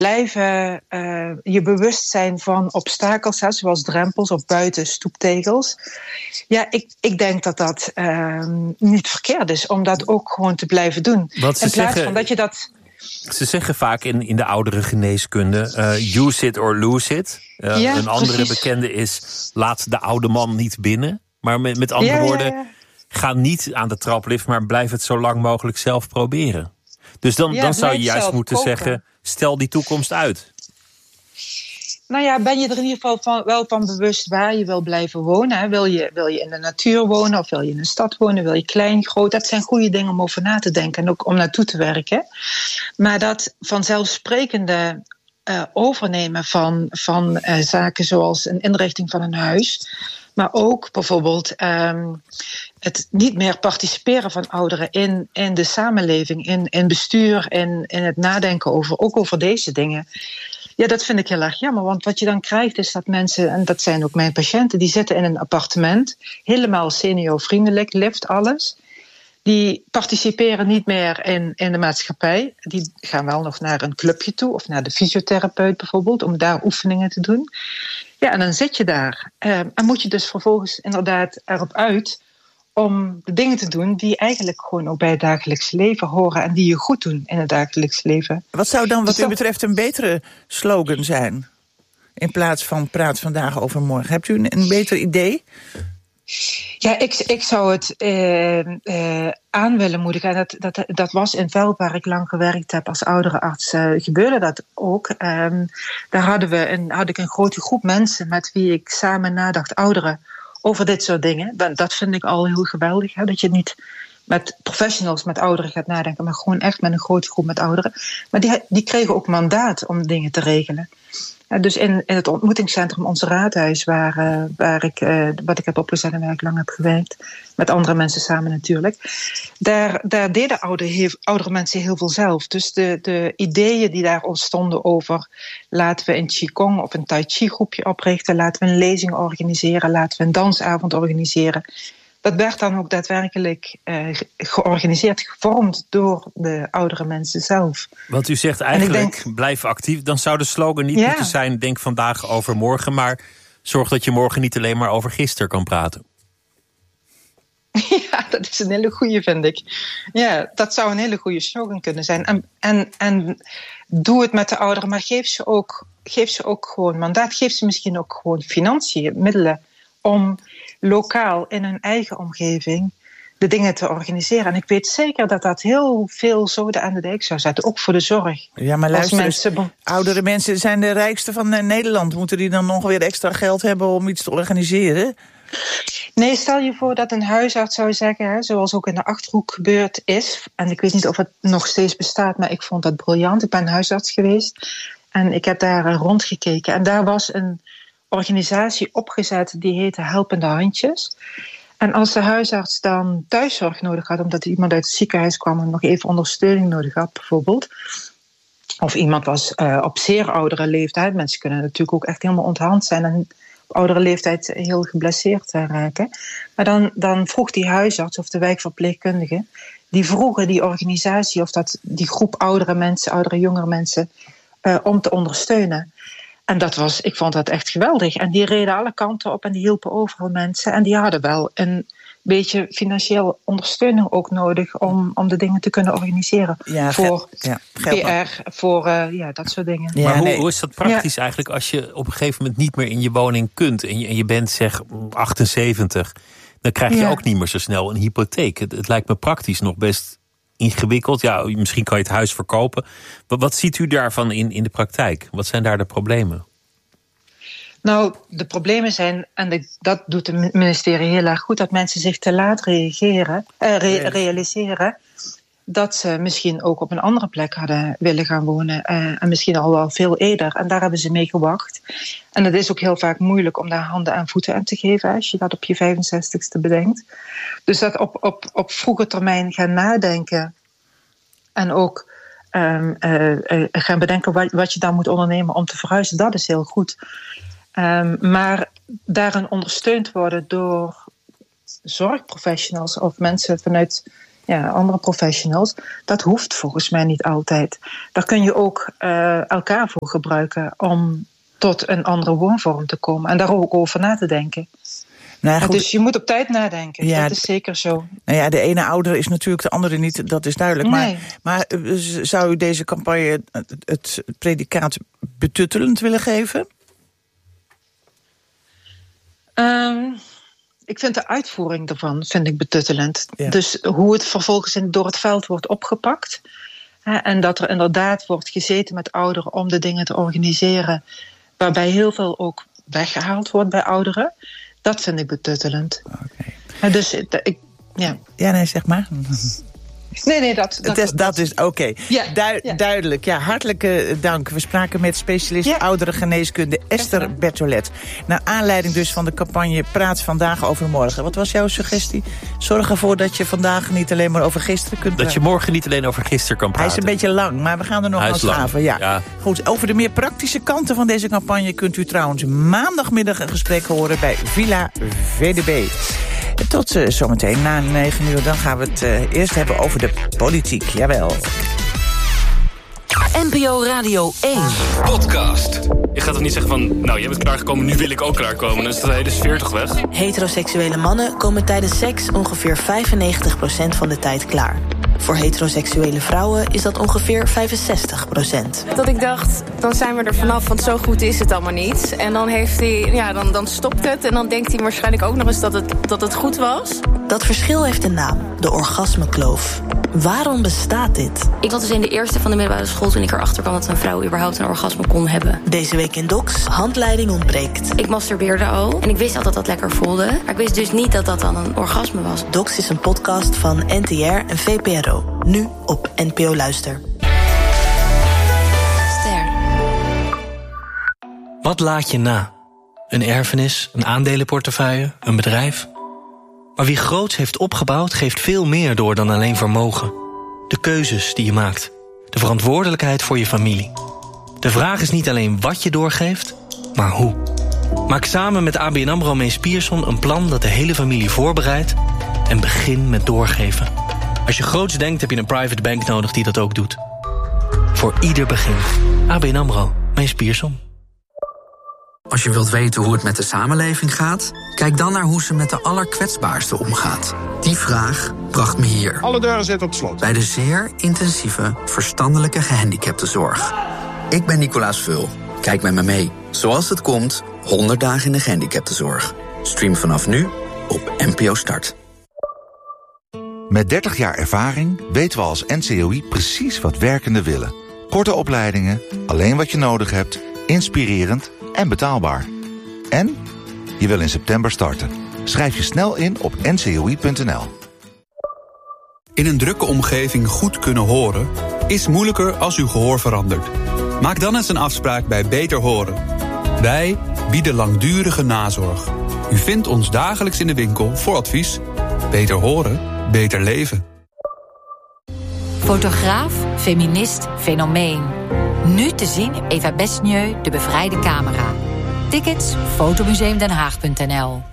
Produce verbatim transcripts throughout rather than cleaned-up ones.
blijven uh, je bewust zijn van obstakels, hè, zoals drempels of buiten stoeptegels. Ja, ik, ik denk dat dat uh, niet verkeerd is om dat ook gewoon te blijven doen. Want ze in plaats zeggen, van dat je dat... Ze zeggen vaak in, in de oudere geneeskunde, uh, use it or lose it. Uh, ja, een andere precies. bekende is, laat de oude man niet binnen. Maar met, met andere ja, woorden, ja, ja. ga niet aan de traplift, maar blijf het zo lang mogelijk zelf proberen. Dus dan, Ja, dan zou je blijf juist zelf moeten koken. zeggen, stel die toekomst uit. Nou ja, ben je er in ieder geval van, wel van bewust waar je wil blijven wonen? Hè? Wil je, wil je in de natuur wonen of wil je in een stad wonen? Wil je klein, groot? Dat zijn goede dingen om over na te denken en ook om naartoe te werken. Maar dat vanzelfsprekende uh, overnemen van, van uh, zaken zoals een inrichting van een huis, maar ook bijvoorbeeld um, het niet meer participeren van ouderen in, in de samenleving, in, in bestuur, in, in het nadenken over, ook over deze dingen. Ja, dat vind ik heel erg jammer, want wat je dan krijgt is dat mensen, en dat zijn ook mijn patiënten, die zitten in een appartement, helemaal seniorvriendelijk, lift, alles. Die participeren niet meer in, in de maatschappij. Die gaan wel nog naar een clubje toe of naar de fysiotherapeut bijvoorbeeld, om daar oefeningen te doen. Ja, en dan zit je daar. Uh, en moet je dus vervolgens inderdaad erop uit om de dingen te doen die eigenlijk gewoon ook bij het dagelijks leven horen en die je goed doen in het dagelijks leven. Wat zou dan wat Dus u dat... betreft een betere slogan zijn? In plaats van praat vandaag over morgen. Hebt u een, een beter idee? Ja, ik, ik zou het uh, uh, aan willen moedigen. En dat, dat, dat was in Velp, waar ik lang gewerkt heb als ouderenarts, uh, gebeurde dat ook. Um, daar hadden we een, had ik een grote groep mensen met wie ik samen nadacht, ouderen, over dit soort dingen. Dat vind ik al heel geweldig. Hè? Dat je niet met professionals, met ouderen gaat nadenken, maar gewoon echt met een grote groep met ouderen. Maar die, die kregen ook mandaat om dingen te regelen. Ja, dus in, in het ontmoetingscentrum Ons Raadhuis, waar, uh, waar ik, uh, wat ik heb opgezet en waar ik lang heb gewerkt, met andere mensen samen natuurlijk, daar, daar deden oude, heel, oudere mensen heel veel zelf. Dus de, de ideeën die daar ontstonden over, laten we een Qigong of een Tai Chi groepje oprichten, laten we een lezing organiseren, laten we een dansavond organiseren. Dat werd dan ook daadwerkelijk uh, georganiseerd, gevormd door de oudere mensen zelf. Want u zegt eigenlijk, denk, blijf actief. Dan zou de slogan niet ja. moeten zijn, denk vandaag over morgen, maar zorg dat je morgen niet alleen maar over gisteren kan praten. Ja, dat is een hele goeie, vind ik. Ja, dat zou een hele goede slogan kunnen zijn. En, en, en doe het met de ouderen, maar geef ze ook, geef ze ook gewoon mandaat. Geef ze misschien ook gewoon financiën, middelen om lokaal in hun eigen omgeving de dingen te organiseren. En ik weet zeker dat dat heel veel zoden aan de dijk zou zetten, ook voor de zorg. Ja, maar luister, mensen... dus, oudere mensen zijn de rijkste van Nederland. Moeten die dan nog weer extra geld hebben om iets te organiseren? Nee, stel je voor dat een huisarts zou zeggen, hè, zoals ook in de Achterhoek gebeurd is, en ik weet niet of het nog steeds bestaat, maar ik vond dat briljant. Ik ben huisarts geweest en ik heb daar rondgekeken. En daar was een organisatie opgezet die heette Helpende Handjes. En als de huisarts dan thuiszorg nodig had, omdat iemand uit het ziekenhuis kwam en nog even ondersteuning nodig had bijvoorbeeld, of iemand was uh, op zeer oudere leeftijd, mensen kunnen natuurlijk ook echt helemaal onthand zijn en op oudere leeftijd heel geblesseerd raken, maar dan, dan vroeg die huisarts of de wijkverpleegkundige, die vroegen die organisatie of dat, die groep oudere mensen, oudere jongere mensen, uh, om te ondersteunen. En dat was, ik vond dat echt geweldig. En die reden alle kanten op en die hielpen overal mensen. En die hadden wel een beetje financiële ondersteuning ook nodig om, om de dingen te kunnen organiseren. Ja, voor ja, P R, voor uh, ja, dat soort dingen. Ja, maar hoe, nee. hoe is dat praktisch ja. eigenlijk als je op een gegeven moment niet meer in je woning kunt en je, en je bent zeg achtenzeventig, dan krijg je ja. ook niet meer zo snel een hypotheek. Het, het lijkt me praktisch nog best ingewikkeld. Ja, misschien kan je het huis verkopen. Maar wat ziet u daarvan in, in de praktijk? Wat zijn daar de problemen? Nou, de problemen zijn, en de, dat doet het ministerie heel erg goed, dat mensen zich te laat reageren, eh, re- realiseren dat ze misschien ook op een andere plek hadden willen gaan wonen. Uh, en misschien al wel veel eerder. En daar hebben ze mee gewacht. En het is ook heel vaak moeilijk om daar handen en voeten aan te geven, als je dat op je vijfenzestigste bedenkt. Dus dat op, op, op vroege termijn gaan nadenken. En ook um, uh, uh, gaan bedenken wat, wat je dan moet ondernemen om te verhuizen. Dat is heel goed. Um, maar daarin ondersteund worden door zorgprofessionals of mensen vanuit ja, andere professionals. Dat hoeft volgens mij niet altijd. Daar kun je ook uh, elkaar voor gebruiken om tot een andere woonvorm te komen. En daar ook over na te denken. Nou ja, goed. Dus je moet op tijd nadenken, ja, dat is zeker zo. Nou ja, de ene ouder is natuurlijk de andere niet, dat is duidelijk. Nee. Maar, maar zou u deze campagne het, het predicaat betuttelend willen geven? Um, ik vind de uitvoering ervan vind ik betuttelend. Ja. Dus hoe het vervolgens in, door het veld wordt opgepakt. Hè, en dat er inderdaad wordt gezeten met ouderen om de dingen te organiseren. Waarbij heel veel ook weggehaald wordt bij ouderen. Dat vind ik betuttelend. Okay. Dus ik, ja. Ja, nee, zeg maar. Nee, nee, dat, dat, is, dat is oké. Okay. Ja, du- ja. Duidelijk. Ja, hartelijke dank. We spraken met specialist ja. ouderengeneeskunde Esther Bertolet. Naar aanleiding dus van de campagne Praat vandaag over morgen. Wat was jouw suggestie? Zorg ervoor dat je vandaag niet alleen maar over gisteren kunt praten. Dat je morgen niet alleen over gisteren kan praten. Hij is een beetje lang, maar we gaan er nog aan schaven. Ja. ja. Goed, over de meer praktische kanten van deze campagne kunt u trouwens maandagmiddag een gesprek horen bij Villa V D B. Tot uh, zometeen na negen uur. Dan gaan we het uh, eerst hebben over de politiek. Jawel. N P O Radio één. Podcast. Je gaat toch niet zeggen van, nou, jij bent klaargekomen, nu wil ik ook klaarkomen. Dan is de hele sfeer toch weg? Heteroseksuele mannen komen tijdens seks ongeveer vijfennegentig procent van de tijd klaar. Voor heteroseksuele vrouwen is dat ongeveer vijfenzestig procent. Dat ik dacht, dan zijn we er vanaf, want zo goed is het allemaal niet. En dan, heeft hij, ja, dan, dan stopt het en dan denkt hij waarschijnlijk ook nog eens dat het, dat het goed was. Dat verschil heeft een naam, de orgasmekloof. Waarom bestaat dit? Ik was dus in de eerste van de middelbare school toen ik erachter kwam dat een vrouw überhaupt een orgasme kon hebben. Deze week in Docs, handleiding ontbreekt. Ik masturbeerde al en ik wist al dat dat lekker voelde. Maar ik wist dus niet dat dat dan een orgasme was. Docs is een podcast van N T R en V P R O. Nu op N P O Luister. Ster. Wat laat je na? Een erfenis, een aandelenportefeuille, een bedrijf? Maar wie groots heeft opgebouwd, geeft veel meer door dan alleen vermogen. De keuzes die je maakt. De verantwoordelijkheid voor je familie. De vraag is niet alleen wat je doorgeeft, maar hoe. Maak samen met A B N AMRO Mees Pierson een plan dat de hele familie voorbereidt en begin met doorgeven. Als je groots denkt, heb je een private bank nodig die dat ook doet. Voor ieder begin. A B N AMRO Mees Pierson. Als je wilt weten hoe het met de samenleving gaat, kijk dan naar hoe ze met de allerkwetsbaarsten omgaat. Die vraag bracht me hier. Alle deuren zitten op slot. Bij de zeer intensieve verstandelijke gehandicaptenzorg. Ik ben Nicolaas Vul. Kijk met me mee. Zoals het komt, honderd dagen in de gehandicaptenzorg. Stream vanaf nu op N P O Start. Met dertig jaar ervaring weten we als N C O I precies wat werkenden willen. Korte opleidingen, alleen wat je nodig hebt, inspirerend en betaalbaar. En je wil in september starten. Schrijf je snel in op N C O I punt N L. In een drukke omgeving goed kunnen horen is moeilijker als uw gehoor verandert. Maak dan eens een afspraak bij Beter Horen. Wij bieden langdurige nazorg. U vindt ons dagelijks in de winkel voor advies. Beter horen, beter leven. Fotograaf, feminist, fenomeen. Nu te zien Eva Besnieu, de bevrijde camera. Tickets, fotomuseum den haag punt N L.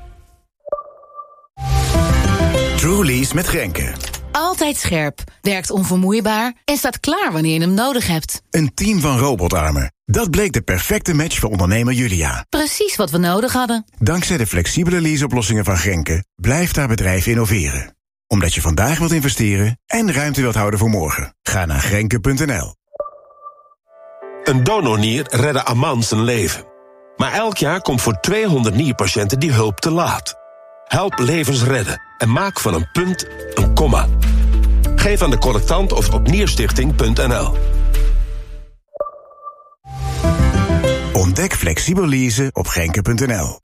Trulies met Renke. Altijd scherp, werkt onvermoeibaar en staat klaar wanneer je hem nodig hebt. Een team van robotarmen. Dat bleek de perfecte match voor ondernemer Julia. Precies wat we nodig hadden. Dankzij de flexibele leaseoplossingen van Grenke blijft haar bedrijf innoveren. Omdat je vandaag wilt investeren en ruimte wilt houden voor morgen. Ga naar Grenke punt N L. Een donornier redde Aman zijn leven. Maar elk jaar komt voor tweehonderd nierpatiënten die hulp te laat. Help levens redden en maak van een punt een komma. Geef aan de collectant of op nierstichting punt N L. Ontdek flexibel leasen op Grenke punt N L.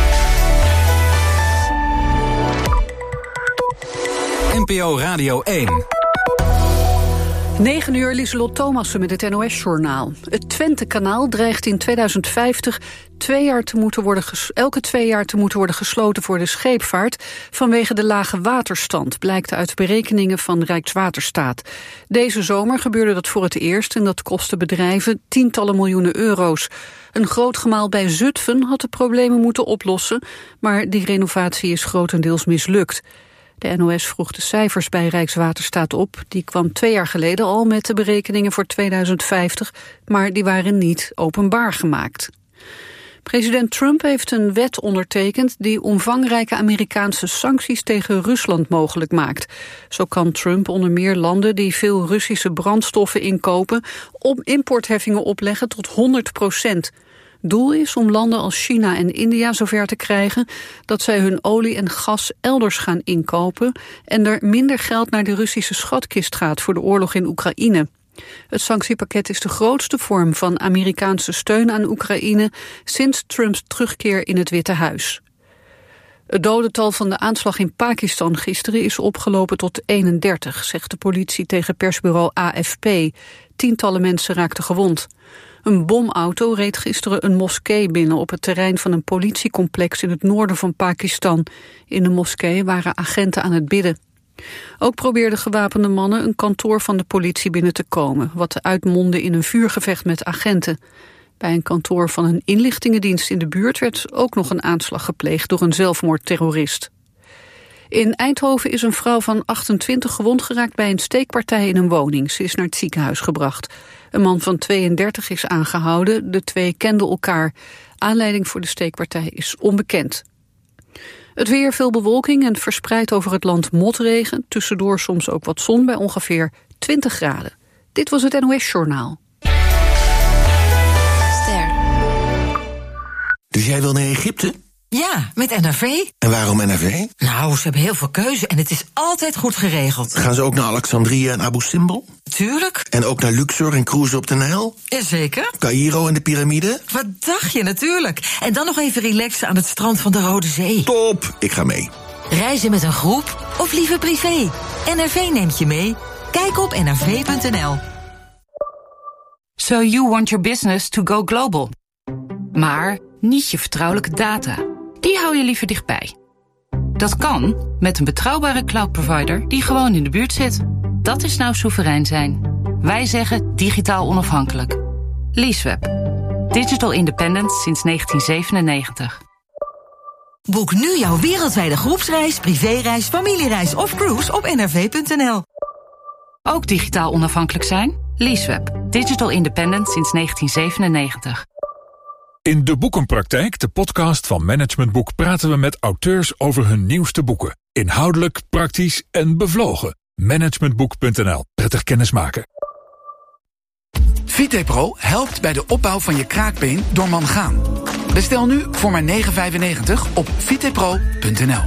N P O Radio één. negen uur, Lieselot Thomassen met het N O S-journaal. Het Twente-kanaal dreigt in tweeduizend vijftig twee jaar te moeten worden ges- elke twee jaar te moeten worden gesloten voor de scheepvaart vanwege de lage waterstand, blijkt uit berekeningen van Rijkswaterstaat. Deze zomer gebeurde dat voor het eerst en dat kostte bedrijven tientallen miljoenen euro's. Een groot gemaal bij Zutphen had de problemen moeten oplossen, maar die renovatie is grotendeels mislukt. De N O S vroeg de cijfers bij Rijkswaterstaat op. Die kwam twee jaar geleden al met de berekeningen voor tweeduizend vijftig, maar die waren niet openbaar gemaakt. President Trump heeft een wet ondertekend die omvangrijke Amerikaanse sancties tegen Rusland mogelijk maakt. Zo kan Trump onder meer landen die veel Russische brandstoffen inkopen om importheffingen opleggen tot honderd procent. Doel is om landen als China en India zover te krijgen dat zij hun olie en gas elders gaan inkopen en er minder geld naar de Russische schatkist gaat voor de oorlog in Oekraïne. Het sanctiepakket is de grootste vorm van Amerikaanse steun aan Oekraïne sinds Trumps terugkeer in het Witte Huis. Het dodental van de aanslag in Pakistan gisteren is opgelopen tot eenendertig, zegt de politie tegen persbureau A F P. Tientallen mensen raakten gewond. Een bomauto reed gisteren een moskee binnen op het terrein van een politiecomplex in het noorden van Pakistan. In de moskee waren agenten aan het bidden. Ook probeerden gewapende mannen een kantoor van de politie binnen te komen, wat uitmondde in een vuurgevecht met agenten. Bij een kantoor van een inlichtingendienst in de buurt werd ook nog een aanslag gepleegd door een zelfmoordterrorist. In Eindhoven is een vrouw van achtentwintig gewond geraakt bij een steekpartij in een woning. Ze is naar het ziekenhuis gebracht. Een man van tweeëndertig is aangehouden. De twee kenden elkaar. Aanleiding voor de steekpartij is onbekend. Het weer, veel bewolking en verspreid over het land motregen. Tussendoor soms ook wat zon bij ongeveer twintig graden. Dit was het N O S Journaal. Ster. Dus jij wil naar Egypte? Ja, met N R V. En waarom N R V? Nou, ze hebben heel veel keuze en het is altijd goed geregeld. Gaan ze ook naar Alexandria en Abu Simbel? Tuurlijk. En ook naar Luxor en cruisen op de Nijl? Jazeker. Caïro en de piramide? Wat dacht je, natuurlijk. En dan nog even relaxen aan het strand van de Rode Zee. Top, ik ga mee. Reizen met een groep of liever privé? N R V neemt je mee. Kijk op n r v punt n l. So you want your business to go global. Maar niet je vertrouwelijke data. Die hou je liever dichtbij. Dat kan met een betrouwbare cloud-provider die gewoon in de buurt zit. Dat is nou soeverein zijn. Wij zeggen digitaal onafhankelijk. Leaseweb. Digital independent sinds negentien zevenennegentig. Boek nu jouw wereldwijde groepsreis, privéreis, familiereis of cruise op n r v punt n l. Ook digitaal onafhankelijk zijn? Leaseweb. Digital independent sinds negentien zevenennegentig. In De Boekenpraktijk, de podcast van Management Boek, praten we met auteurs over hun nieuwste boeken. Inhoudelijk, praktisch en bevlogen. managementboek punt n l. Prettig kennismaken. VitePro helpt bij de opbouw van je kraakbeen door mangaan. Bestel nu voor maar negen vijfennegentig op vitepro punt n l.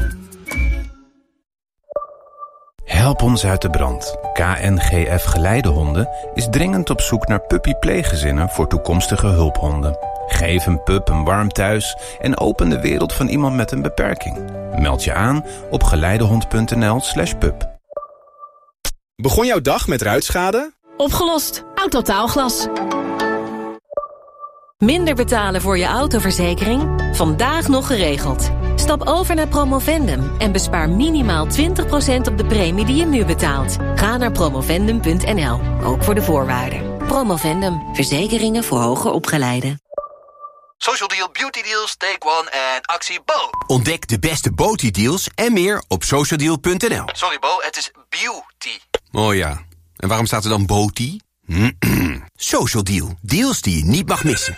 Help ons uit de brand. K N G F Geleidehonden is dringend op zoek naar puppypleeggezinnen voor toekomstige hulphonden. Geef een pup een warm thuis en open de wereld van iemand met een beperking. Meld je aan op geleidehond punt n l slash pup. Begon jouw dag met ruitschade? Opgelost. Autotaalglas. Minder betalen voor je autoverzekering? Vandaag nog geregeld. Stap over naar Promovendum en bespaar minimaal twintig procent op de premie die je nu betaalt. Ga naar promovendum punt n l, ook voor de voorwaarden. Promovendum, verzekeringen voor hoger opgeleiden. Social Deal, Beauty Deals, Take One en actie Bo. Ontdek de beste beauty deals en meer op social deal punt n l. Sorry Bo, het is beauty. Oh ja, en waarom staat er dan beauty? Social Deal, deals die je niet mag missen.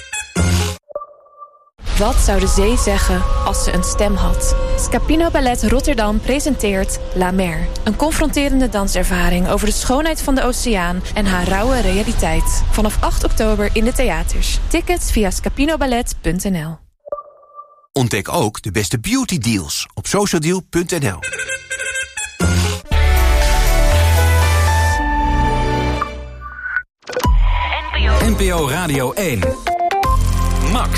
Wat zou de zee zeggen als ze een stem had? Scapino Ballet Rotterdam presenteert La Mer. Een confronterende danservaring over de schoonheid van de oceaan en haar rauwe realiteit. Vanaf acht oktober in de theaters. Tickets via scapinoballet punt n l. Ontdek ook de beste beauty deals op social deal punt n l. N P O Radio één. Max.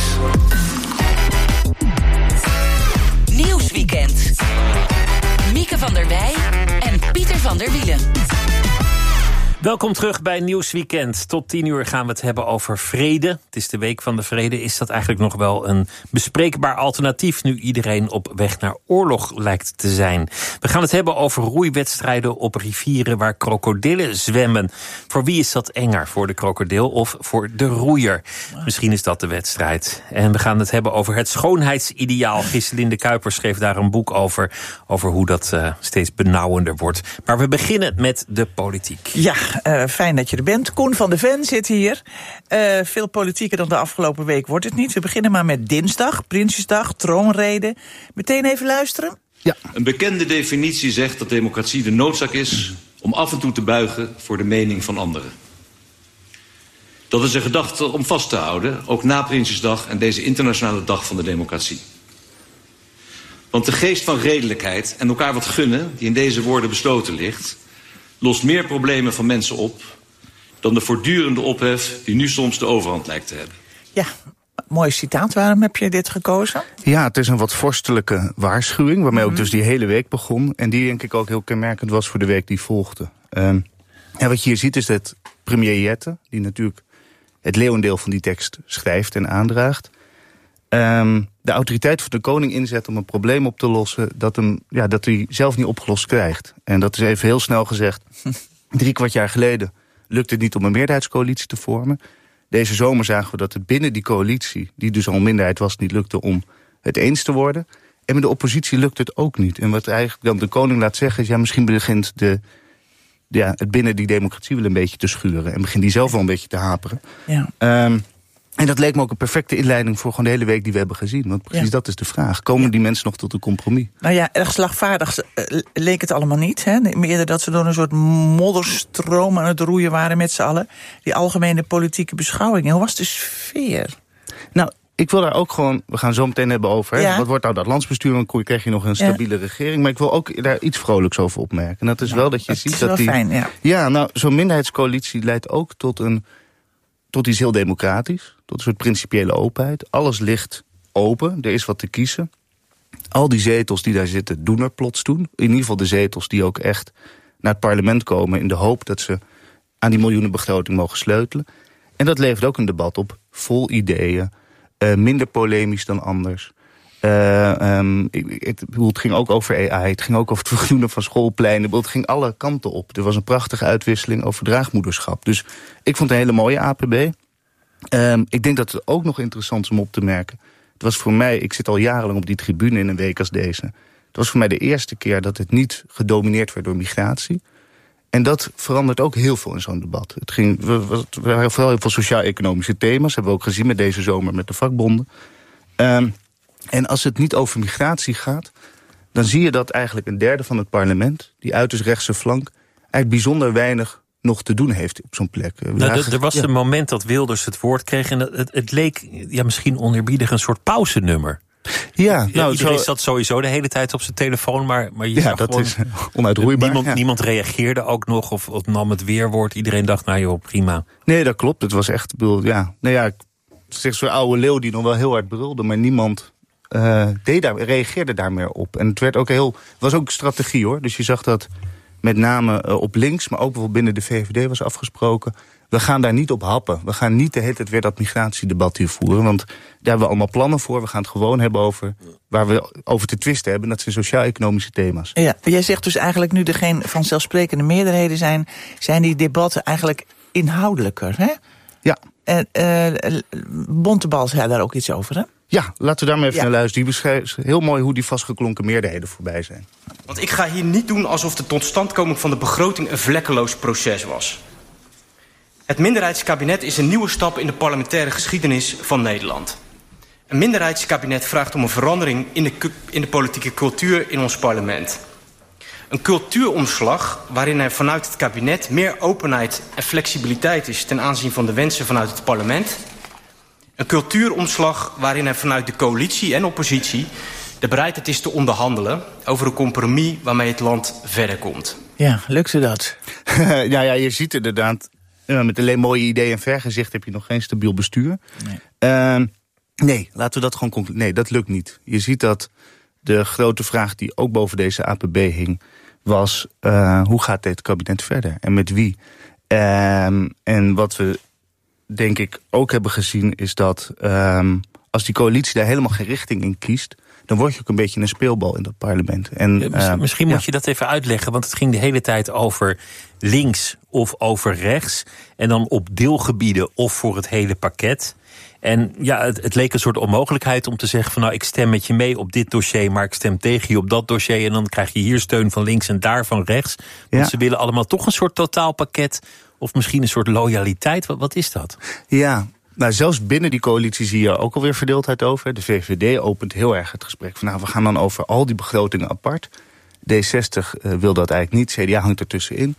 Nieuwsweekend. Mieke van der Wij en Pieter van der Wielen. Welkom terug bij Nieuwsweekend. Tot tien uur gaan we het hebben over vrede. Het is de Week van de Vrede. Is dat eigenlijk nog wel een bespreekbaar alternatief nu iedereen op weg naar oorlog lijkt te zijn? We gaan het hebben over roeiwedstrijden op rivieren waar krokodillen zwemmen. Voor wie is dat enger? Voor de krokodil of voor de roeier? Misschien is dat de wedstrijd. En we gaan het hebben over het schoonheidsideaal. Giselinde Kuipers schreef daar een boek over. Over hoe dat uh, steeds benauwender wordt. Maar we beginnen met de politiek. Ja. Uh, fijn dat je er bent. Koen van de Ven zit hier. Uh, veel politieker dan de afgelopen week wordt het niet. We beginnen maar met dinsdag, Prinsjesdag, troonrede. Meteen even luisteren. Ja. Een bekende definitie zegt dat democratie de noodzaak is om af en toe te buigen voor de mening van anderen. Dat is een gedachte om vast te houden, ook na Prinsjesdag en deze internationale dag van de democratie. Want de geest van redelijkheid en elkaar wat gunnen, die in deze woorden besloten ligt, lost meer problemen van mensen op dan de voortdurende ophef die nu soms de overhand lijkt te hebben. Ja, mooi citaat. Waarom heb je dit gekozen? Ja, het is een wat vorstelijke waarschuwing, waarmee ook dus die hele week begon. En die denk ik ook heel kenmerkend was voor de week die volgde. Um, en wat je hier ziet is dat premier Jette, die natuurlijk het leeuwendeel van die tekst schrijft en aandraagt, Um, de autoriteit van de koning inzet om een probleem op te lossen dat hem, ja, dat hij zelf niet opgelost krijgt. En dat is even heel snel gezegd. Drie kwart jaar geleden lukte het niet om een meerderheidscoalitie te vormen. Deze zomer zagen we dat het binnen die coalitie, die dus al een minderheid was, niet lukte om het eens te worden. En met de oppositie lukt het ook niet. En wat eigenlijk dan de koning laat zeggen is, ja, misschien begint de, ja, het binnen die democratie wel een beetje te schuren. En begint die zelf wel een beetje te haperen. Ja. Um, En dat leek me ook een perfecte inleiding voor gewoon de hele week die we hebben gezien. Want precies ja. dat is de vraag. Komen ja. die mensen nog tot een compromis? Nou ja, erg slagvaardig uh, leek het allemaal niet. Hè? Eerder dat ze door een soort modderstroom aan het roeien waren met z'n allen. Die algemene politieke beschouwingen. Hoe was de sfeer? Nou, ik wil daar ook gewoon, we gaan zo meteen hebben over. Hè? Ja. Wat wordt nou dat landsbestuur? Dan krijg je nog een stabiele ja. regering. Maar ik wil ook daar iets vrolijks over opmerken. En dat is ja, wel dat je dat ziet dat die. Fijn, ja. ja, nou, zo'n minderheidscoalitie leidt ook tot een. Tot iets heel democratisch, tot een soort principiële openheid. Alles ligt open, er is wat te kiezen. Al die zetels die daar zitten, doen er plots toe. In ieder geval de zetels die ook echt naar het parlement komen, in de hoop dat ze aan die miljoenenbegroting mogen sleutelen. En dat levert ook een debat op, vol ideeën, uh, minder polemisch dan anders. Uh, um, het, het ging ook over A I, het ging ook over het vergroenen van schoolpleinen. Het ging alle kanten op. Er was een prachtige uitwisseling over draagmoederschap. Dus ik vond het een hele mooie A P B. Um, ik denk dat het ook nog interessant is om op te merken. Het was voor mij, ik zit al jarenlang op die tribune in een week als deze. Het was voor mij de eerste keer dat het niet gedomineerd werd door migratie. En dat verandert ook heel veel in zo'n debat. Het ging, we, we waren vooral heel veel sociaal-economische thema's. Hebben we ook gezien met deze zomer met de vakbonden. Um, En als het niet over migratie gaat, dan zie je dat eigenlijk een derde van het parlement, die uiterst rechtse flank, eigenlijk bijzonder weinig nog te doen heeft op zo'n plek. Nou, er, er was ja. een moment dat Wilders het woord kreeg en het, het leek ja, misschien oneerbiedig een soort pauzenummer. Ja, nou, iedereen zo... zat sowieso de hele tijd op zijn telefoon, maar, maar je ja, zag dat gewoon, is onuitroeibaar. Niemand, ja. niemand reageerde ook nog of, of nam het weerwoord. Iedereen dacht, nou joh, prima. Nee, dat klopt. Het was echt, bedoel, ja, nou ja, ik zeg zo'n oude leeuw die nog wel heel hard brulde, maar niemand Uh, deed daar, reageerde daar meer op. En het werd ook heel, was ook strategie hoor. Dus je zag dat met name uh, op links, maar ook bijvoorbeeld binnen de V V D was afgesproken. We gaan daar niet op happen. We gaan niet de hele tijd weer dat migratiedebat hier voeren. Want daar hebben we allemaal plannen voor. We gaan het gewoon hebben over waar we over te twisten hebben. Dat zijn sociaal-economische thema's. Ja, jij zegt dus eigenlijk nu er geen vanzelfsprekende meerderheden zijn, zijn die debatten eigenlijk inhoudelijker, hè? Ja. En uh, Bontebal zei daar ook iets over, hè? Ja, laten we daar maar even ja. naar luisteren. Die beschrijft heel mooi hoe die vastgeklonken meerderheden voorbij zijn. Want ik ga hier niet doen alsof de totstandkoming van de begroting een vlekkeloos proces was. Het minderheidskabinet is een nieuwe stap in de parlementaire geschiedenis van Nederland. Een minderheidskabinet vraagt om een verandering in de, in de politieke cultuur in ons parlement. Een cultuuromslag waarin er vanuit het kabinet meer openheid en flexibiliteit is ten aanzien van de wensen vanuit het parlement. Een cultuuromslag waarin er vanuit de coalitie en oppositie de bereidheid is te onderhandelen over een compromis waarmee het land verder komt. Ja, lukt ze dat? ja, ja, je ziet inderdaad, met alleen mooie ideeën en vergezicht heb je nog geen stabiel bestuur. Nee, uh, nee laten we dat gewoon concluderen. Nee, dat lukt niet. Je ziet dat de grote vraag die ook boven deze A P B hing was, uh, hoe gaat dit kabinet verder en met wie? Um, en wat we denk ik ook hebben gezien is dat um, als die coalitie daar helemaal geen richting in kiest, dan word je ook een beetje een speelbal in dat parlement. En, ja, misschien uh, misschien ja. moet je dat even uitleggen, want het ging de hele tijd over links of over rechts. En dan op deelgebieden of voor het hele pakket. En ja, het, het leek een soort onmogelijkheid om te zeggen van nou, ik stem met je mee op dit dossier, maar ik stem tegen je op dat dossier. En dan krijg je hier steun van links en daar van rechts. Want ja. ze willen allemaal toch een soort totaalpakket of misschien een soort loyaliteit. Wat, wat is dat? Ja, nou, zelfs binnen die coalitie zie je ook alweer verdeeldheid over. De V V D opent heel erg het gesprek van nou, we gaan dan over al die begrotingen apart. D zestig uh, wil dat eigenlijk niet, C D A hangt ertussenin.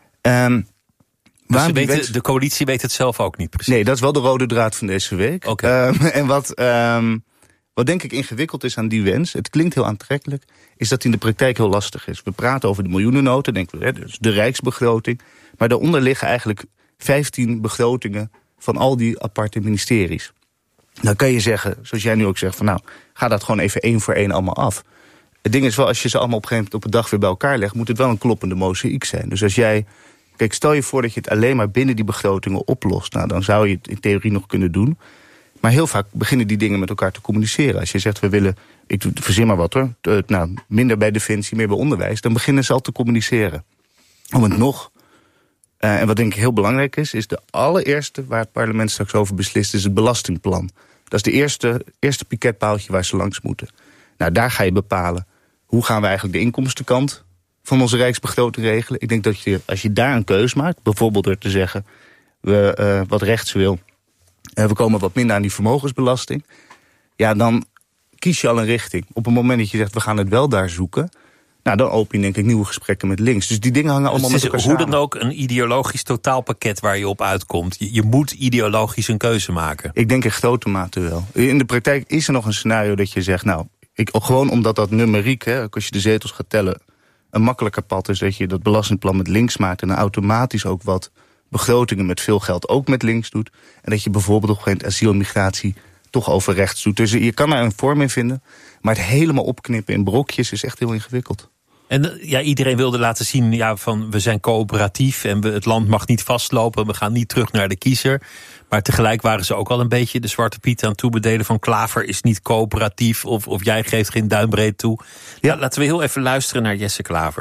Um, Dus ze weten, wens... de coalitie weet het zelf ook niet precies? Nee, dat is wel de rode draad van deze week. Okay. Um, en wat, um, wat denk ik ingewikkeld is aan die wens, het klinkt heel aantrekkelijk, is dat in de praktijk heel lastig is. We praten over de miljoenennota, denken we, hè, dus de rijksbegroting. Maar daaronder liggen eigenlijk vijftien begrotingen van al die aparte ministeries. Dan kan je zeggen, zoals jij nu ook zegt, van nou, ga dat gewoon even één voor één allemaal af. Het ding is wel, als je ze allemaal op een gegeven moment op een dag weer bij elkaar legt, moet het wel een kloppende mozaïek zijn. Dus als jij, kijk, stel je voor dat je het alleen maar binnen die begrotingen oplost. Nou, dan zou je het in theorie nog kunnen doen. Maar heel vaak beginnen die dingen met elkaar te communiceren. Als je zegt, we willen, ik verzin maar wat hoor, nou, minder bij defensie, meer bij onderwijs, dan beginnen ze al te communiceren. Om het nog, uh, en wat denk ik heel belangrijk is, is de allereerste waar het parlement straks over beslist, is het belastingplan. Dat is de eerste, eerste piketpaaltje waar ze langs moeten. Nou, daar ga je bepalen, hoe gaan we eigenlijk de inkomstenkant van onze rijksbegroting regelen. Ik denk dat je, als je daar een keus maakt, bijvoorbeeld door te zeggen, we, uh, wat rechts wil, uh, we komen wat minder aan die vermogensbelasting, ja, dan kies je al een richting. Op het moment dat je zegt, we gaan het wel daar zoeken, nou, dan open je denk ik nieuwe gesprekken met links. Dus die dingen hangen allemaal dus met elkaar hoe samen. dan ook een ideologisch totaalpakket waar je op uitkomt. Je, je moet ideologisch een keuze maken. Ik denk in grote mate wel. In de praktijk is er nog een scenario dat je zegt, nou, ik, gewoon omdat dat numeriek, hè, als je de zetels gaat tellen, een makkelijker pad is dat je dat belastingplan met links maakt en dan automatisch ook wat begrotingen met veel geld ook met links doet. En dat je bijvoorbeeld op een gegeven moment asiel en migratie toch over rechts doet. Dus je kan daar een vorm in vinden, maar het helemaal opknippen in brokjes is echt heel ingewikkeld. En ja, iedereen wilde laten zien, ja, van we zijn coöperatief en we, het land mag niet vastlopen, we gaan niet terug naar de kiezer. Maar tegelijk waren ze ook al een beetje de zwarte piet aan het toebedelen van Klaver is niet coöperatief of, of jij geeft geen duimbreed toe. Ja, laten we heel even luisteren naar Jesse Klaver.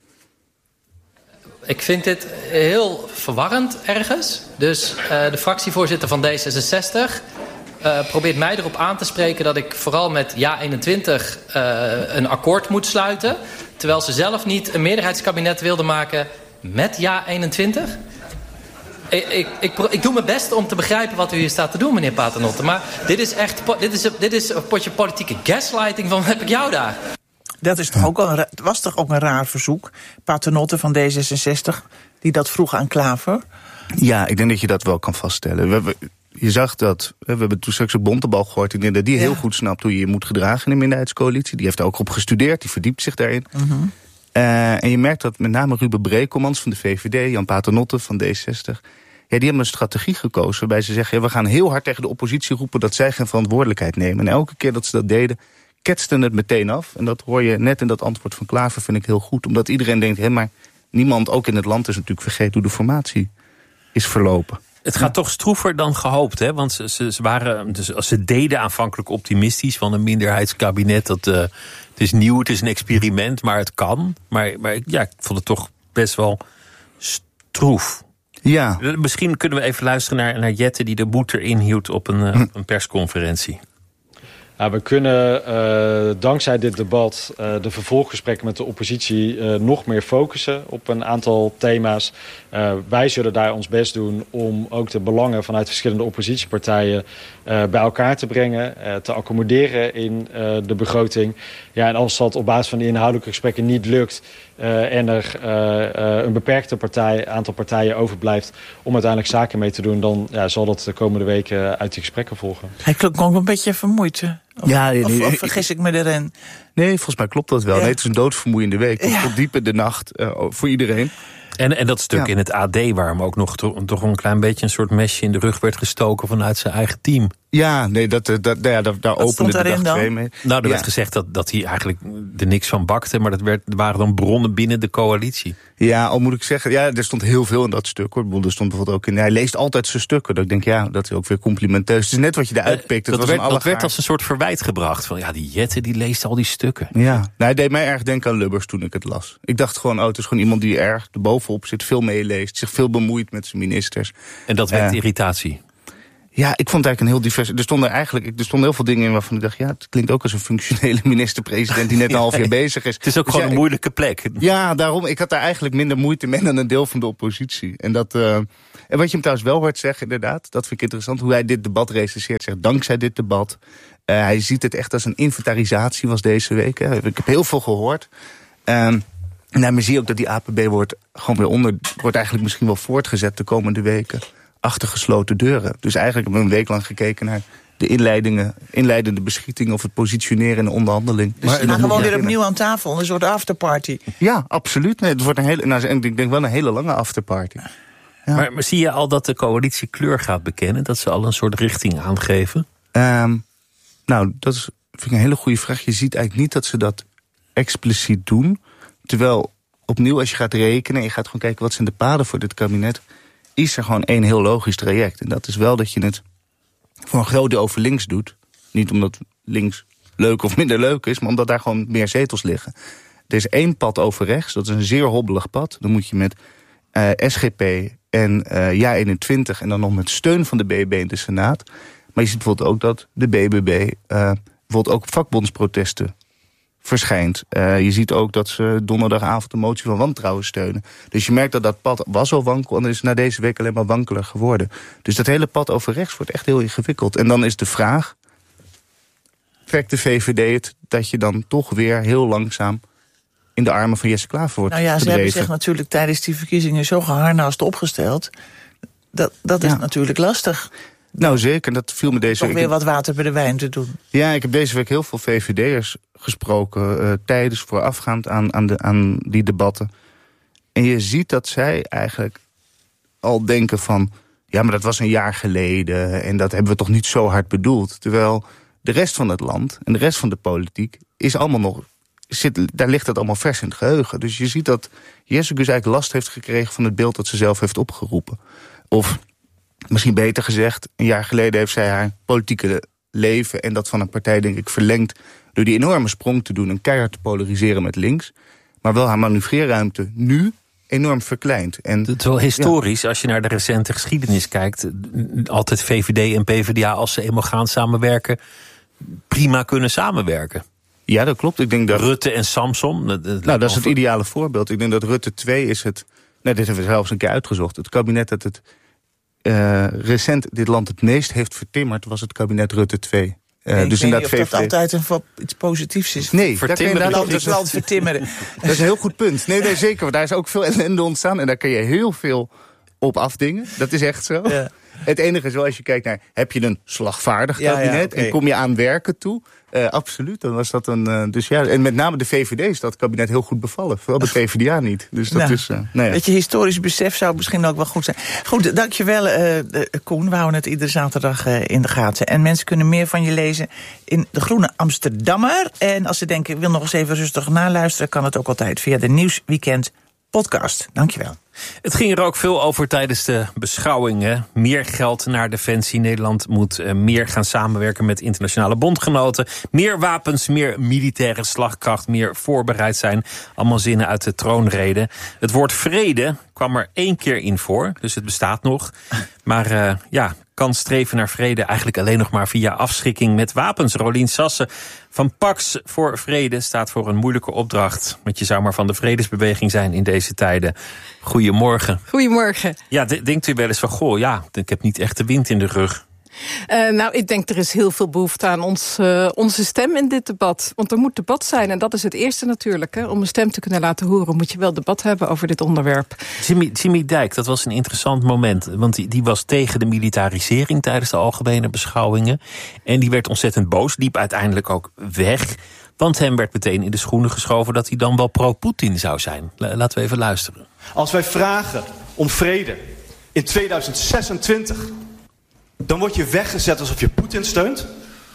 Ik vind dit heel verwarrend ergens. Dus uh, de fractievoorzitter van D zesenzestig uh, probeert mij erop aan te spreken dat ik vooral met Ja eenentwintig uh, een akkoord moet sluiten. Terwijl ze zelf niet een meerderheidskabinet wilde maken met Ja eenentwintig. Ik, ik, ik, ik doe mijn best om te begrijpen wat u hier staat te doen, meneer Paternotte. Maar dit is echt dit is, dit is een potje politieke gaslighting van heb ik jou daar. Dat is toch ook al een, was toch ook een raar verzoek? Paternotte van D zesenzestig, die dat vroeg aan Klaver. Ja, ik denk dat je dat wel kan vaststellen. We hebben, je zag dat, we hebben toen straks een Bontebal gehoord. Ik denk dat die ja. heel goed snapt hoe je je moet gedragen in een minderheidscoalitie. Die heeft daar ook op gestudeerd, die verdiept zich daarin. Mm-hmm. Uh, en je merkt dat met name Ruben Brekelmans van de V V D, Jan Paternotte van D zestig... Ja, die hebben een strategie gekozen waarbij ze zeggen, ja, we gaan heel hard tegen de oppositie roepen dat zij geen verantwoordelijkheid nemen. En elke keer dat ze dat deden, ketsten het meteen af. En dat hoor je net in dat antwoord van Klaver, vind ik heel goed. Omdat iedereen denkt, hé, maar niemand, ook in het land, is natuurlijk vergeten hoe de formatie is verlopen. Het gaat toch stroever dan gehoopt, hè? Want ze, ze, waren, dus ze deden aanvankelijk optimistisch van een minderheidskabinet. Dat, uh, het is nieuw, het is een experiment, maar het kan. Maar, maar ja, ik vond het toch best wel stroef. Ja. Misschien kunnen we even luisteren naar, naar Jette die de moed erin hield op een, uh, een persconferentie. Ja, we kunnen uh, dankzij dit debat uh, de vervolggesprekken met de oppositie uh, nog meer focussen op een aantal thema's. Uh, wij zullen daar ons best doen om ook de belangen vanuit verschillende oppositiepartijen uh, bij elkaar te brengen, uh, te accommoderen in uh, de begroting. Ja, en als dat op basis van die inhoudelijke gesprekken niet lukt uh, en er uh, uh, een beperkte partij, aantal partijen overblijft om uiteindelijk zaken mee te doen, dan ja, zal dat de komende weken uit die gesprekken volgen. Hij klonk ook een beetje vermoeid. Of, ja, nee, nee, of, of vergis ik me erin? Nee, volgens mij klopt dat wel. Ja. Nee, het is een doodvermoeiende week. Tot, ja. tot diep in de nacht uh, voor iedereen. En, en dat stuk ja. in het A D, waar hem ook nog to, toch een klein beetje een soort mesje in de rug werd gestoken vanuit zijn eigen team. Ja, nee, dat, dat, dat, ja, daar, daar opende de dag twee mee. Nou, er ja. werd gezegd dat, dat hij eigenlijk er niks van bakte, maar dat werd, er waren dan bronnen binnen de coalitie. Ja, al moet ik zeggen, ja, er stond heel veel in dat stuk, hoor. Er stond bijvoorbeeld ook in, hij leest altijd zijn stukken. Dat ik denk, ja, dat is ook weer complimenteus. Het is net wat je eruit pikt. Dat, was werd, een dat werd als een soort verwijt gebracht. Van ja, die Jette, die leest al die stukken. Ja, nou, hij deed mij erg denken aan Lubbers toen ik het las. Ik dacht gewoon, oh, het is gewoon iemand die erg erbovenop zit, veel meeleest, zich veel bemoeit met zijn ministers. En dat werd uh, irritatie. Ja, ik vond het eigenlijk een heel divers. Er stonden eigenlijk er stonden heel veel dingen in waarvan ik dacht, ja, het klinkt ook als een functionele minister-president die net een half jaar bezig is. Het is ook dus gewoon ja, een moeilijke plek. Ja, daarom. Ik had daar eigenlijk minder moeite mee dan een deel van de oppositie. En dat. Uh, en wat je hem trouwens wel hoort zeggen, inderdaad, dat vind ik interessant, hoe hij dit debat recenseert. Zegt, dankzij dit debat. Uh, hij ziet het echt als een inventarisatie was deze week. Hè. Ik heb heel veel gehoord. Um, en daarmee zie je ook dat die A P B wordt gewoon weer onder, wordt eigenlijk misschien wel voortgezet de komende weken. Achter gesloten deuren. Dus eigenlijk hebben we een week lang gekeken naar de inleidingen, inleidende beschietingen of het positioneren in de onderhandeling. Dus we gaan gewoon weer opnieuw aan tafel, een soort afterparty. Ja, absoluut. Nee, het wordt een hele, nou, ik denk wel een hele lange afterparty. Ja. Maar, maar zie je al dat de coalitie kleur gaat bekennen? Dat ze al een soort richting aangeven? Um, nou, dat is, vind ik een hele goede vraag. Je ziet eigenlijk niet dat ze dat expliciet doen. Terwijl, opnieuw, als je gaat rekenen en je gaat gewoon kijken wat zijn de paden voor dit kabinet, is er gewoon één heel logisch traject. En dat is wel dat je het voor een groot deel over links doet. Niet omdat links leuk of minder leuk is, maar omdat daar gewoon meer zetels liggen. Er is één pad over rechts, dat is een zeer hobbelig pad. Dan moet je met uh, S G P en uh, Ja eenentwintig en dan nog met steun van de B B B in de Senaat. Maar je ziet bijvoorbeeld ook dat de B B B uh, bijvoorbeeld ook vakbondsprotesten verschijnt. Uh, je ziet ook dat ze donderdagavond de motie van wantrouwen steunen. Dus je merkt dat dat pad was al wankel en is na deze week alleen maar wankeler geworden. Dus dat hele pad over rechts wordt echt heel ingewikkeld. En dan is de vraag, trekt de V V D het dat je dan toch weer heel langzaam in de armen van Jesse Klaver wordt Nou ja, ze gedreven. hebben zich natuurlijk tijdens die verkiezingen zo geharnaast opgesteld. Dat, dat is ja. natuurlijk lastig. Nou zeker, dat viel me deze Toch week. weer wat water bij de wijn te doen. Ja, ik heb deze week heel veel V V D'ers gesproken, uh, tijdens, voorafgaand aan, aan, de, aan die debatten. En je ziet dat zij eigenlijk al denken van, ja, maar dat was een jaar geleden en dat hebben we toch niet zo hard bedoeld. Terwijl de rest van het land en de rest van de politiek is allemaal nog, zit, daar ligt dat allemaal vers in het geheugen. Dus je ziet dat Jessicus eigenlijk last heeft gekregen van het beeld dat ze zelf heeft opgeroepen. Of misschien beter gezegd, een jaar geleden heeft zij haar politieke leven en dat van een partij, denk ik, verlengd door die enorme sprong te doen en keihard te polariseren met links. Maar wel haar manoeuvreerruimte nu enorm verkleind. En het is wel historisch, ja. Als je naar de recente geschiedenis kijkt, altijd V V D en P v d A, als ze eenmaal gaan samenwerken, prima kunnen samenwerken. Ja, dat klopt. Ik denk dat Rutte en Samson. Dat, dat nou, dat is het ideale voorbeeld. Ik denk dat Rutte twee is het. Nou, dit hebben we zelfs een keer uitgezocht. Het kabinet dat het uh, recent dit land het meest heeft vertimmerd, was het kabinet Rutte twee. Uh, nee, dus ik weet niet of V V D... dat altijd een, iets positiefs is. Nee, vertimmeren. Dat is wel het vertimmeren. Dat is een heel goed punt. Nee, nee, zeker. Want daar is ook veel ellende ontstaan. En daar kun je heel veel op afdingen. Dat is echt zo. Ja. Het enige is wel, als je kijkt naar, heb je een slagvaardig kabinet? Ja, ja, okay. En kom je aan werken toe? Uh, absoluut, dan was dat een... Uh, dus ja, en met name de V V D is dat kabinet heel goed bevallen. Vooral de P v d A niet. Dus dat nou, is... Uh, nou ja. Weet je, historisch besef zou misschien ook wel goed zijn. Goed, dankjewel uh, Koen. We houden het iedere zaterdag uh, in de gaten. En mensen kunnen meer van je lezen in De Groene Amsterdammer. En als ze denken, ik wil nog eens even rustig naluisteren, kan het ook altijd via de Nieuwsweekend podcast. Dankjewel. Het ging er ook veel over tijdens de beschouwingen. Meer geld naar Defensie. Nederland moet uh, meer gaan samenwerken met internationale bondgenoten. Meer wapens, meer militaire slagkracht, meer voorbereid zijn. Allemaal zinnen uit de troonrede. Het woord vrede kwam er één keer in voor, dus het bestaat nog. Maar uh, ja, kan streven naar vrede eigenlijk alleen nog maar via afschrikking met wapens. Rolien Sassen van Pax voor Vrede staat voor een moeilijke opdracht. Want je zou maar van de vredesbeweging zijn in deze tijden. Goedemorgen. Goedemorgen. Ja, denkt u wel eens van, goh, ja, ik heb niet echt de wind in de rug. Uh, nou, ik denk er is heel veel behoefte aan ons, uh, onze stem in dit debat. Want er moet debat zijn en dat is het eerste natuurlijk. Hè. Om een stem te kunnen laten horen moet je wel debat hebben over dit onderwerp. Jimmy, Jimmy Dijk, dat was een interessant moment. Want die, die was tegen de militarisering tijdens de algemene beschouwingen. En die werd ontzettend boos, liep uiteindelijk ook weg. Want hem werd meteen in de schoenen geschoven dat hij dan wel pro-Poetin zou zijn. Laten we even luisteren. Als wij vragen om vrede in tweeduizend zesentwintig... dan word je weggezet alsof je Poetin steunt.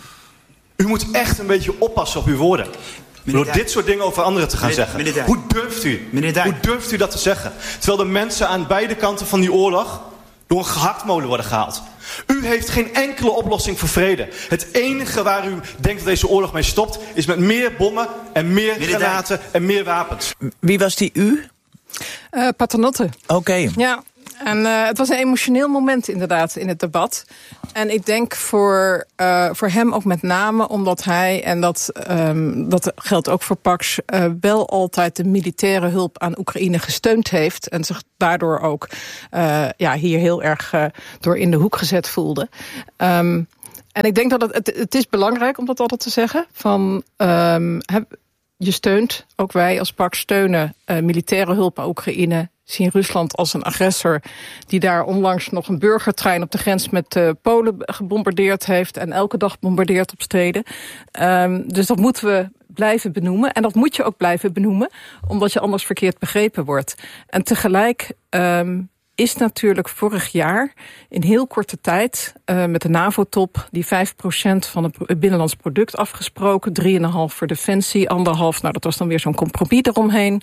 U moet echt een beetje oppassen op uw woorden. Door dit soort dingen over anderen te gaan meneer, zeggen. Meneer Hoe durft u? Hoe durft u dat te zeggen? Terwijl de mensen aan beide kanten van die oorlog door een gehaktmolen worden gehaald. U heeft geen enkele oplossing voor vrede. Het enige waar u denkt dat deze oorlog mee stopt is met meer bommen en meer meneer granaten Dijk. en meer wapens. Wie was die u? Uh, Paternotte. Oké. Okay. Ja. En uh, het was een emotioneel moment inderdaad in het debat. En ik denk voor, uh, voor hem ook met name omdat hij, en dat, um, dat geldt ook voor Pax, uh, wel altijd de militaire hulp aan Oekraïne gesteund heeft. En zich daardoor ook uh, ja, hier heel erg uh, door in de hoek gezet voelde. Um, en ik denk dat het, het, het is belangrijk om dat altijd te zeggen. Van, um, he, je steunt, ook wij als Pax steunen uh, militaire hulp aan Oekraïne. Zien Rusland als een agressor die daar onlangs nog een burgertrein op de grens met uh, Polen gebombardeerd heeft en elke dag bombardeert op steden. Um, dus dat moeten we blijven benoemen. En dat moet je ook blijven benoemen, omdat je anders verkeerd begrepen wordt. En tegelijk um, is natuurlijk vorig jaar in heel korte tijd uh, met de NAVO-top die vijf procent van het binnenlands product afgesproken. drie komma vijf voor defensie, anderhalf. Nou, dat was dan weer zo'n compromis eromheen.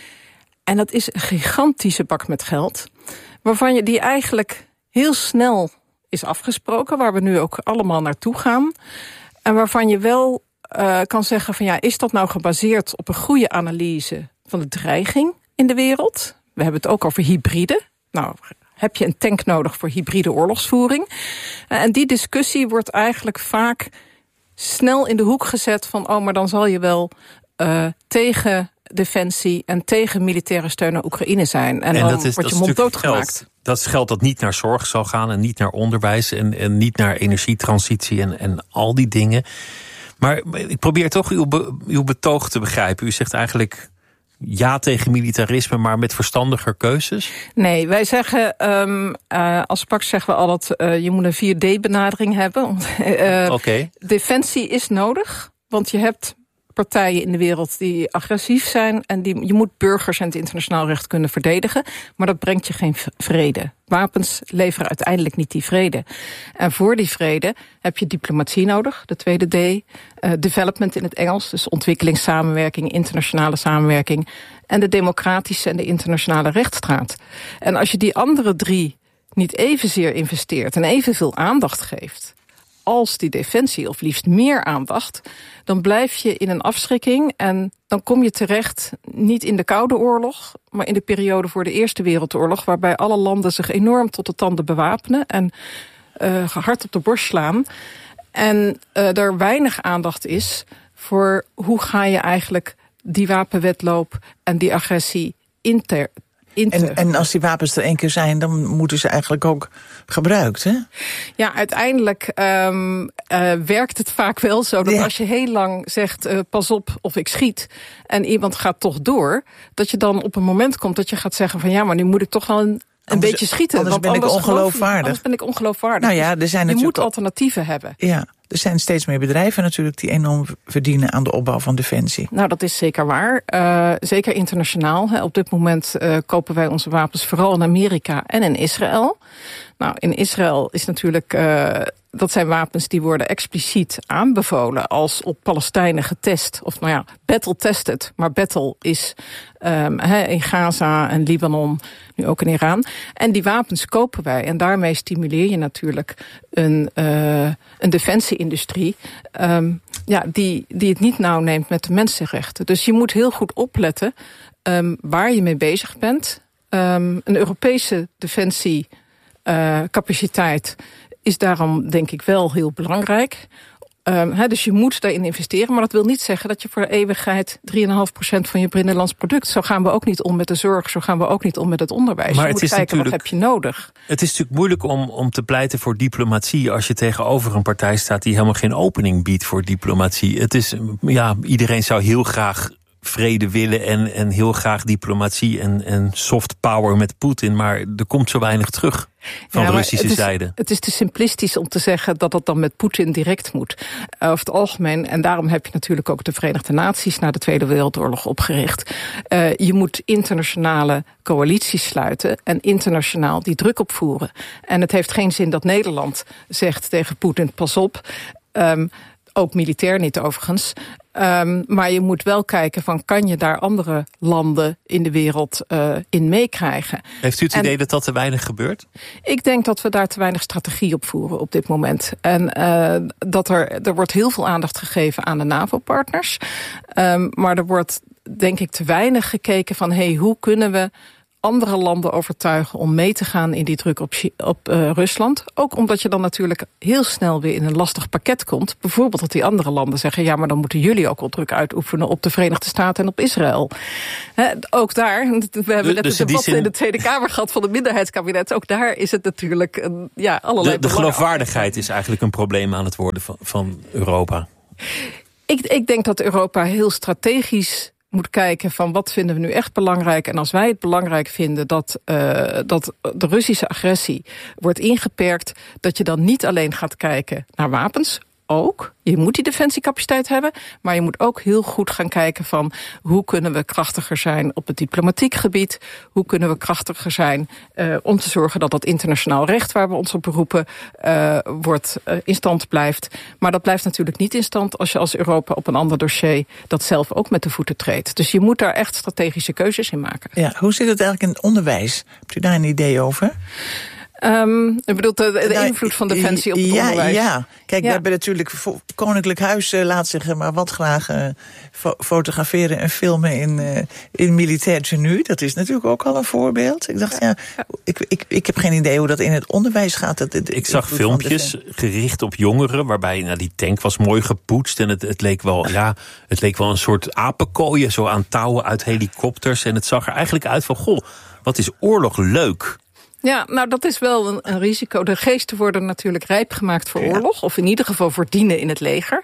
En dat is een gigantische bak met geld, waarvan je die eigenlijk heel snel is afgesproken, waar we nu ook allemaal naartoe gaan. En waarvan je wel uh, kan zeggen van ja, is dat nou gebaseerd op een goede analyse van de dreiging in de wereld? We hebben het ook over hybride. Nou, heb je een tank nodig voor hybride oorlogsvoering? Uh, en die discussie wordt eigenlijk vaak snel in de hoek gezet van oh, maar dan zal je wel uh, tegen defensie en tegen militaire steun aan Oekraïne zijn. En, en dan dat is, wordt je mond doodgemaakt. Dat is geld dat niet naar zorg zal gaan en niet naar onderwijs en, en niet naar energietransitie en, en al die dingen. Maar ik probeer toch uw, be, uw betoog te begrijpen. U zegt eigenlijk ja tegen militarisme, maar met verstandiger keuzes? Nee, wij zeggen, um, uh, als Pax zeggen we altijd, uh, je moet een vier D-benadering hebben. uh, okay. Defensie is nodig, want je hebt partijen in de wereld die agressief zijn en die, je moet burgers en het internationaal recht kunnen verdedigen, maar dat brengt je geen vrede. Wapens leveren uiteindelijk niet die vrede. En voor die vrede heb je diplomatie nodig, de tweede D, uh, development in het Engels, dus ontwikkelingssamenwerking, internationale samenwerking en de democratische en de internationale rechtsstaat. En als je die andere drie niet evenzeer investeert en evenveel aandacht geeft als die defensie, of liefst meer aandacht, dan blijf je in een afschrikking en dan kom je terecht niet in de Koude Oorlog, maar in de periode voor de Eerste Wereldoorlog, waarbij alle landen zich enorm tot de tanden bewapenen en uh, hard op de borst slaan. En uh, er weinig aandacht is voor hoe ga je eigenlijk die wapenwetloop en die agressie inter En, en als die wapens er één keer zijn, dan moeten ze eigenlijk ook gebruikt, hè? Ja, uiteindelijk um, uh, werkt het vaak wel zo dat ja. als je heel lang zegt, uh, pas op of ik schiet, en iemand gaat toch door, dat je dan op een moment komt dat je gaat zeggen van ja, maar nu moet ik toch wel een Een anders, beetje schieten. Anders want ben anders ik ongeloofwaardig. Anders ben ik ongeloofwaardig. Nou ja, er zijn je natuurlijk moet alternatieven hebben. Ja, er zijn steeds meer bedrijven natuurlijk die enorm verdienen aan de opbouw van defensie. Nou, dat is zeker waar. Uh, zeker internationaal. Hè. Op dit moment uh, kopen wij onze wapens vooral in Amerika en in Israël. Nou, in Israël is natuurlijk, uh, dat zijn wapens die worden expliciet aanbevolen als op Palestijnen getest. Of nou ja, battle tested. Maar battle is um, he, in Gaza en Libanon, nu ook in Iran. En die wapens kopen wij. En daarmee stimuleer je natuurlijk een, uh, een defensieindustrie um, ja, die, die het niet nauw neemt met de mensenrechten. Dus je moet heel goed opletten um, waar je mee bezig bent. Um, een Europese defensie Uh, capaciteit is daarom denk ik wel heel belangrijk. Um, he, dus je moet daarin investeren, maar dat wil niet zeggen dat je voor de eeuwigheid drie komma vijf procent van je binnenlands product. Zo gaan we ook niet om met de zorg, zo gaan we ook niet om met het onderwijs. Maar je het moet is kijken, wat heb je nodig? Het is natuurlijk moeilijk om, om te pleiten voor diplomatie als je tegenover een partij staat die helemaal geen opening biedt voor diplomatie. Het is, ja, iedereen zou heel graag vrede willen en, en heel graag diplomatie en, en soft power met Poetin, maar er komt zo weinig terug van ja, Russische het is, zijde. Het is te simplistisch om te zeggen dat het dan met Poetin direct moet. Uh, over het algemeen, en daarom heb je natuurlijk ook de Verenigde Naties na de Tweede Wereldoorlog opgericht. Uh, je moet internationale coalities sluiten en internationaal die druk opvoeren. En het heeft geen zin dat Nederland zegt tegen Poetin, pas op. Um, Ook militair niet overigens. Um, maar je moet wel kijken van, kan je daar andere landen in de wereld uh, in meekrijgen? Heeft u het en idee dat dat te weinig gebeurt? Ik denk dat we daar te weinig strategie op voeren op dit moment. En uh, dat er, er wordt heel veel aandacht gegeven aan de NAVO-partners. Um, maar er wordt denk ik te weinig gekeken van, hey, hoe kunnen we andere landen overtuigen om mee te gaan in die druk op, op uh, Rusland. Ook omdat je dan natuurlijk heel snel weer in een lastig pakket komt. Bijvoorbeeld dat die andere landen zeggen, ja, maar dan moeten jullie ook al druk uitoefenen op de Verenigde Staten en op Israël. He, ook daar, we hebben net dus een debat zin in de Tweede Kamer gehad van het minderheidskabinet. Ook daar is het natuurlijk een, ja, allerlei De, de geloofwaardigheid is eigenlijk een probleem aan het worden van, van Europa. Ik, ik denk dat Europa heel strategisch moet kijken van wat vinden we nu echt belangrijk. En als wij het belangrijk vinden dat, uh, dat de Russische agressie wordt ingeperkt, dat je dan niet alleen gaat kijken naar wapens. Ook. Je moet die defensiecapaciteit hebben, maar je moet ook heel goed gaan kijken van hoe kunnen we krachtiger zijn op het diplomatiek gebied, hoe kunnen we krachtiger zijn uh, om te zorgen dat dat internationaal recht waar we ons op beroepen uh, wordt uh, in stand blijft. Maar dat blijft natuurlijk niet in stand als je als Europa op een ander dossier dat zelf ook met de voeten treedt. Dus je moet daar echt strategische keuzes in maken. Ja, hoe zit het eigenlijk in het onderwijs? Hebt u daar een idee over? Um, ik bedoel, de, de nou, invloed van defensie op het ja, onderwijs. Ja, kijk, ja. we hebben natuurlijk Koninklijk Huis uh, laat zich maar wat graag uh, fo- fotograferen en filmen in, uh, in militair tenue. Dat is natuurlijk ook al een voorbeeld. Ik dacht, ja, ja ik, ik, ik heb geen idee hoe dat in het onderwijs gaat. Dat, dat, ik zag filmpjes gericht op jongeren, waarbij nou, die tank was mooi gepoetst en het, het leek wel, ja, het leek wel een soort apenkooien, zo aan touwen uit helikopters. En het zag er eigenlijk uit van, goh, wat is oorlog leuk. Ja, nou dat is wel een, een risico. De geesten worden natuurlijk rijp gemaakt voor oorlog. Of in ieder geval voor dienen in het leger.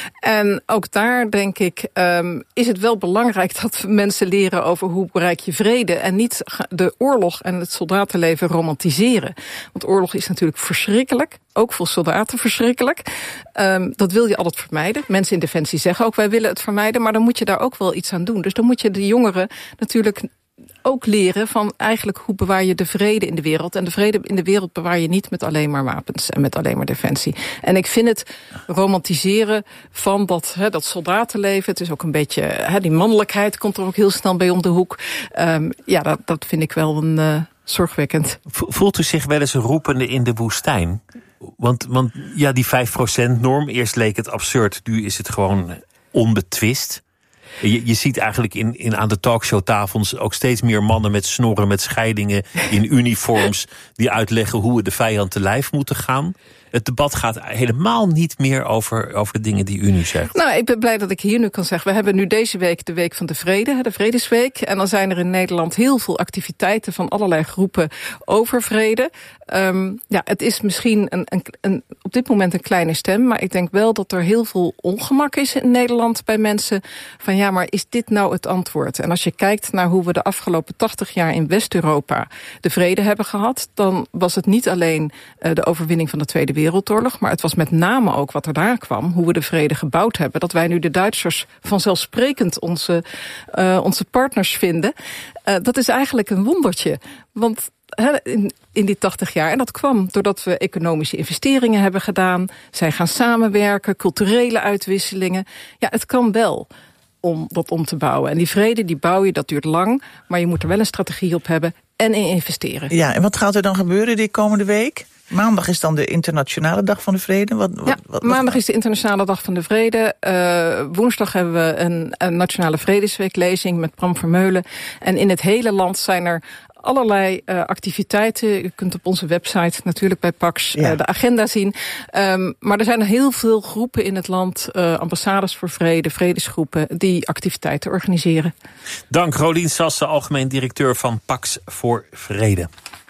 En ook daar denk ik, um, is het wel belangrijk dat mensen leren over hoe bereik je vrede. En niet de oorlog en het soldatenleven romantiseren. Want oorlog is natuurlijk verschrikkelijk. Ook voor soldaten verschrikkelijk. Um, dat wil je altijd vermijden. Mensen in Defensie zeggen ook, wij willen het vermijden. Maar dan moet je daar ook wel iets aan doen. Dus dan moet je de jongeren natuurlijk ook leren van eigenlijk hoe bewaar je de vrede in de wereld. En de vrede in de wereld bewaar je niet met alleen maar wapens en met alleen maar defensie. En ik vind het romantiseren van dat, hè, dat soldatenleven. Het is ook een beetje, hè, die mannelijkheid komt er ook heel snel bij om de hoek. Um, ja, dat, dat vind ik wel een uh, zorgwekkend. Voelt u zich wel eens een roepende in de woestijn? Want, want ja, die vijf procent norm, eerst leek het absurd, nu is het gewoon onbetwist. Je, je ziet eigenlijk in, in aan de talkshowtafels ook steeds meer mannen met snorren, met scheidingen, in uniforms, die uitleggen hoe we de vijand te lijf moeten gaan. Het debat gaat helemaal niet meer over, over de dingen die u nu zegt. Nou, ik ben blij dat ik hier nu kan zeggen. We hebben nu deze week de Week van de Vrede, de Vredesweek. En dan zijn er in Nederland heel veel activiteiten van allerlei groepen over vrede. Um, ja, het is misschien een, een, een, op dit moment een kleine stem, maar ik denk wel dat er heel veel ongemak is in Nederland bij mensen. Van ja, maar is dit nou het antwoord? En als je kijkt naar hoe we de afgelopen tachtig jaar in West-Europa de vrede hebben gehad, dan was het niet alleen uh, de overwinning van de Tweede Wereldoorlog, maar het was met name ook wat er daar kwam, hoe we de vrede gebouwd hebben, dat wij nu de Duitsers vanzelfsprekend onze, uh, onze partners vinden. Uh, dat is eigenlijk een wondertje, want in, in die tachtig jaar. En dat kwam doordat we economische investeringen hebben gedaan, zijn gaan samenwerken, culturele uitwisselingen. Ja, het kan wel om dat om te bouwen. En die vrede, die bouw je, dat duurt lang, maar je moet er wel een strategie op hebben en in investeren. Ja, en wat gaat er dan gebeuren die komende week? Maandag is dan de Internationale Dag van de Vrede. Wat, wat, ja, wat, wat, maandag is de Internationale Dag van de Vrede. Uh, woensdag hebben we een, een Nationale Vredesweeklezing met Bram Vermeulen. En in het hele land zijn er allerlei uh, activiteiten. U kunt op onze website natuurlijk bij Pax ja. uh, de agenda zien. Um, maar er zijn heel veel groepen in het land, uh, ambassades voor vrede, vredesgroepen, die activiteiten organiseren. Dank Rolien Sassen, algemeen directeur van Pax voor Vrede.